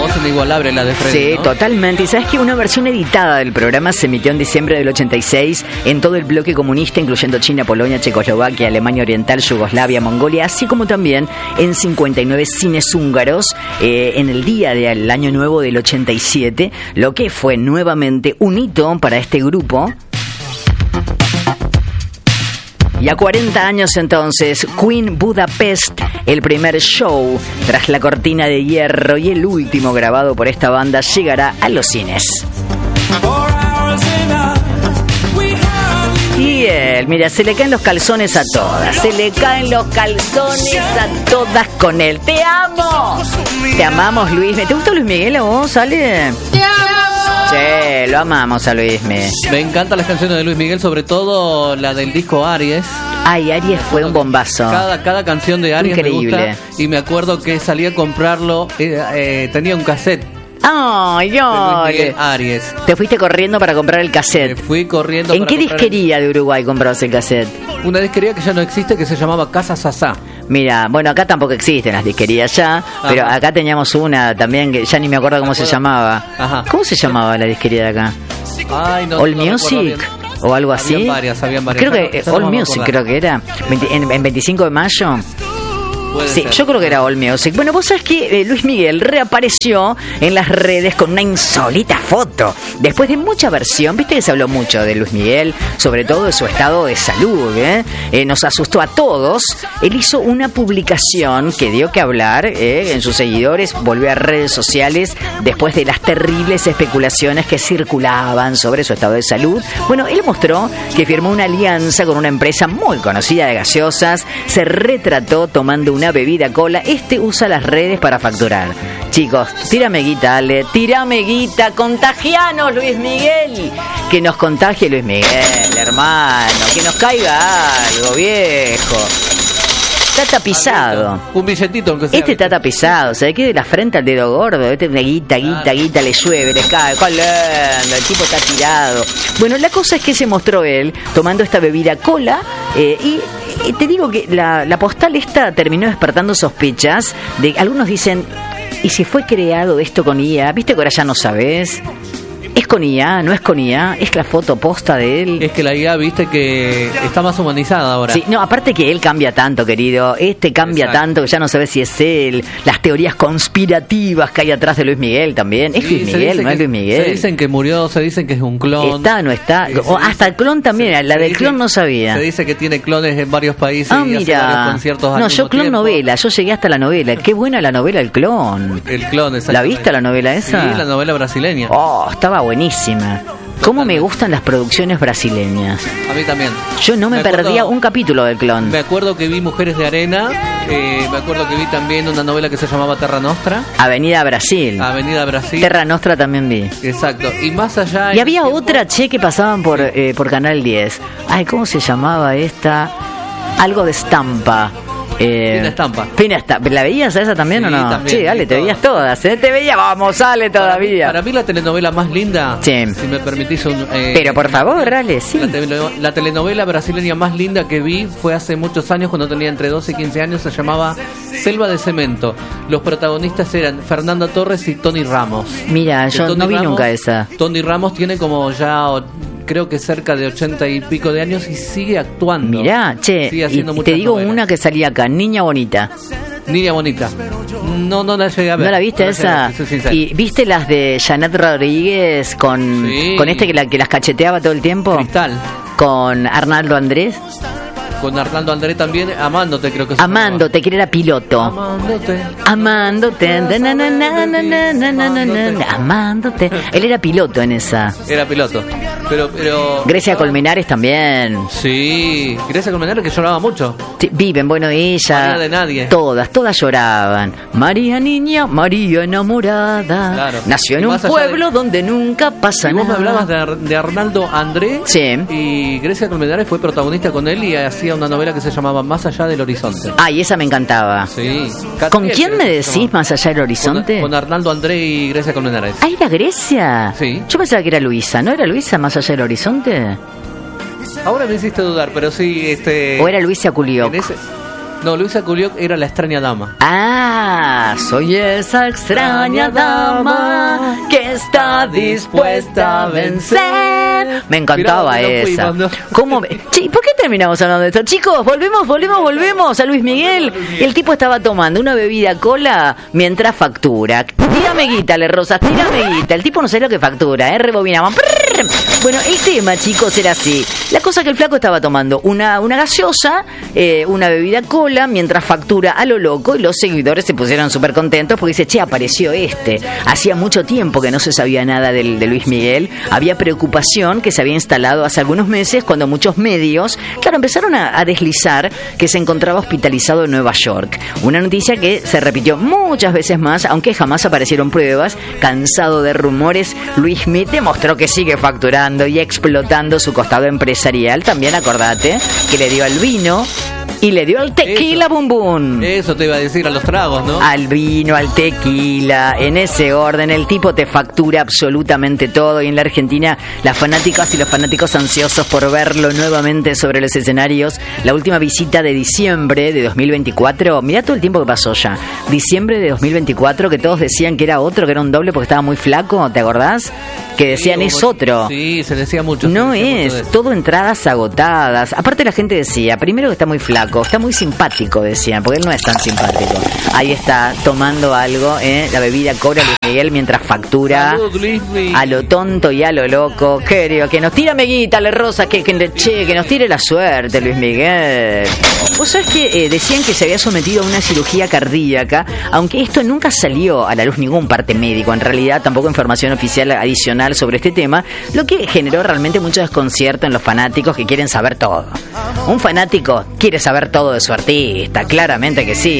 voz inigualable la de Freddy, Sí, ¿no? totalmente. Y sabes que una versión editada del programa se emitió en diciembre del 86 en todo el bloque comunista, incluyendo China, Polonia, Checoslovaquia, Alemania Oriental, Yugoslavia, Mongolia, así como también en 59 cines húngaros en el día del Año Nuevo del 87, lo que fue nuevamente un hito para este grupo. Y a 40 años entonces, Queen Budapest, el primer show tras la cortina de hierro y el último grabado por esta banda, llegará a los cines. Y él, mira, se le caen los calzones a todas, se le caen los calzones a todas con él. ¡Te amo! Te amamos, Luis. ¿Te gusta Luis Miguel a vos, Ale? ¡Te amo! Sí, lo amamos a Luis Miguel. Me encantan las canciones de Luis Miguel, sobre todo la del disco Aries. Ay, Aries fue un bombazo. Cada canción de Aries increíble. Me gusta. Y me acuerdo que salí a comprarlo, tenía un cassette. ¡Ay, de Luis Miguel Aries. Te fuiste corriendo para comprar el cassette. Me fui corriendo. ¿En qué disquería de Uruguay compraste el cassette? Una disquería que ya no existe, que se llamaba Casa Sasá. Mira, bueno, acá tampoco existen las disquerías ya, pero acá teníamos una también que ya ni me acuerdo cómo se llamaba. Ajá. ¿Cómo se llamaba la disquería de acá? Ay, no, All no Music o algo así. Habían varias. Creo que All Music creo que era. En 25 de mayo. Puede Sí, ser. yo creo que era All Music. Bueno, vos sabés que Luis Miguel reapareció en las redes con una insólita foto. Después de mucha versión, viste que se habló mucho de Luis Miguel, sobre todo de su estado de salud, nos asustó a todos. Él hizo una publicación que dio que hablar en sus seguidores, volvió a redes sociales después de las terribles especulaciones que circulaban sobre su estado de salud. Bueno, él mostró que firmó una alianza con una empresa muy conocida de gaseosas, se retrató tomando una bebida cola. Usa las redes para facturar. Chicos, tírame guita, Ale, tírame guita, contagianos, Luis Miguel. Que nos contagie Luis Miguel, hermano, que nos caiga algo, viejo. Está tapizado. Un billetito, aunque sea. Está tapizado, ¿sabes qué? De la frente al dedo gordo. Guita, le llueve, le cae. ¡Qué lindo! El tipo está tirado. Bueno, la cosa es que se mostró él tomando esta bebida cola y te digo que la postal esta terminó despertando sospechas. Algunos dicen, ¿y si fue creado esto con IA? ¿Viste que ahora ya no sabes? ¿Es con IA? ¿No es con IA? ¿Es la foto posta de él? Es que la IA, viste, que está más humanizada ahora. Sí, no, aparte que él cambia tanto, querido. Cambia Exacto. tanto que ya no sabes si es él. Las teorías conspirativas que hay atrás de Luis Miguel también. ¿Es Sí, Luis Miguel? ¿No es Luis Miguel? Se dicen que murió, se dicen que es un clon. ¿Está, no está? Hasta el clon también. La del clon no sabía. Se dice que tiene clones en varios países Ah, y hace mira. varios conciertos al No, mismo yo clon tiempo. novela. Yo llegué hasta la novela. Qué buena la novela El Clon. El clon, ¿La exactamente. viste la novela esa? Sí, la novela brasileña. Oh, estaba buenísima. ¿Cómo me gustan las producciones brasileñas? A mí también. Yo no me perdía un capítulo del Clon. Me acuerdo que vi Mujeres de Arena, me acuerdo que vi también una novela que se llamaba Terra Nostra, Avenida Brasil. Avenida Brasil. Terra Nostra también vi. Exacto. Y más allá... Y había otra, que pasaban por Canal 10. Ay, ¿cómo se llamaba esta? Algo de estampa. Fina Estampa. Fina Estampa. ¿La veías a esa también o no? También, Sí, dale, te todas. veías todas. Te veía, vamos, sale todavía. Para mí la telenovela más linda, Sí. si me permitís Pero por favor, dale, sí. La telenovela brasileña más linda que vi fue hace muchos años, cuando tenía entre 12 y 15 años, se llamaba Selva de Cemento. Los protagonistas eran Fernanda Torres y Tony Ramos. Mira, Que yo Tony no vi Ramos- nunca esa. Tony Ramos tiene como ya, creo que cerca de 80 y pico de años y sigue actuando. Mirá, Sigue y haciendo te muchas digo novelas. una que salía acá, Niña Bonita. Niña Bonita. No la llegué a ver. ¿No la viste No llegué a esa? ver, soy sincero. ¿Y viste las de Janet Rodríguez con Sí. que las cacheteaba todo el tiempo? Cristal. Con Arnaldo Andrés. Con Arnaldo André también, Amándote creo que se Amándote, que él era piloto. llamaba. Amándote. Amándote, na, na, na, na, na, na, na, na, na, amándote. Él era piloto en esa. Era piloto. Pero... Grecia Colmenares también. Sí, Grecia Colmenares, que lloraba mucho. Sí, viven, bueno, ella. María de Nadie. Todas lloraban. María niña, María enamorada. Claro. Nació en Y un más allá pueblo donde nunca pasa Y vos me nada. hablabas de Arnaldo André. Sí. Y Grecia Colmenares fue protagonista con él y hacía una novela que se llamaba Más allá del horizonte. Ay, esa me encantaba. Sí. ¿Con Catriel, quién creo me que se decís llamaba. Más allá del horizonte? Con Arnaldo André y Grecia Colmenares. Ah, ¿era Grecia? Sí. Yo pensaba que era Luisa. ¿No era Luisa Más allá del horizonte? Ahora me hiciste dudar, pero sí, ¿O era Luisa Culioc? en ese- No, Luisa Culió era la extraña dama. Ah, soy esa extraña dama que está dispuesta a vencer. Me encantaba. Mirá, esa. Fuimos, ¿no? ¿Cómo? Che, ¿por qué terminamos hablando de esto? Chicos, volvemos a Luis Miguel. El tipo estaba tomando una bebida cola mientras factura. Tírame guita, Le Rosas, tírame guita. El tipo no sabe lo que factura, rebobinaban. Bueno, el tema, chicos, era así. La cosa que el flaco estaba tomando una gaseosa, una bebida cola, mientras factura a lo loco, y los seguidores se pusieron súper contentos porque dice, che, apareció este. Hacía mucho tiempo que no se sabía nada de Luis Miguel. Había preocupación que se había instalado hace algunos meses cuando muchos medios, claro, empezaron a deslizar que se encontraba hospitalizado en Nueva York. Una noticia que se repitió muchas veces más, aunque jamás aparecieron pruebas. Cansado de rumores, Luis Miguel demostró que sigue facturando y explotando su costado empresarial. También acordate que le dio al vino y le dio al tequila, eso, bum bum. Eso te iba a decir, a los tragos, ¿no? Al vino, al tequila, en ese orden. El tipo te factura absolutamente todo. Y en la Argentina, las fanáticas y los fanáticos ansiosos por verlo nuevamente sobre los escenarios. La última visita de diciembre de 2024. Mirá todo el tiempo que pasó ya. Diciembre de 2024, que todos decían que era otro, que era un doble porque estaba muy flaco, ¿te acordás? Que decían, es otro. Sí, se decía mucho. No es, todo entradas agotadas. Aparte la gente decía, primero que está muy flaco, está muy simpático, decían, porque él no es tan simpático. Ahí está, tomando algo, la bebida cola Luis Miguel mientras factura. Salud, Luis Miguel. A lo tonto y a lo loco. Querido, que nos tira meguita, Le Rosa, que nos tire la suerte, Luis Miguel. Vos sabés que decían que se había sometido a una cirugía cardíaca, aunque esto nunca salió a la luz ningún parte médico, en realidad tampoco información oficial adicional sobre este tema, lo que generó realmente mucho desconcierto en los fanáticos que quieren saber todo. Un fanático quiere saber todo de su artista, claramente que sí.